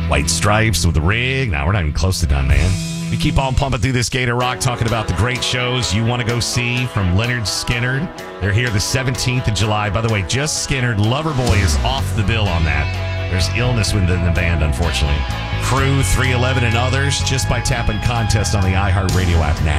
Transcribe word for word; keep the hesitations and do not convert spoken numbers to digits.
White Stripes with the Rig. Now we're not even close to done, man. We keep on pumping through this Gator Rock, talking about the great shows you want to go see from Lynyrd Skynyrd. They're here the seventeenth of July. By the way, just Skynyrd. Loverboy is off the bill on that. There's illness within the band, unfortunately. Crew, three eleven, and others, just by tapping contest on the iHeartRadio app now.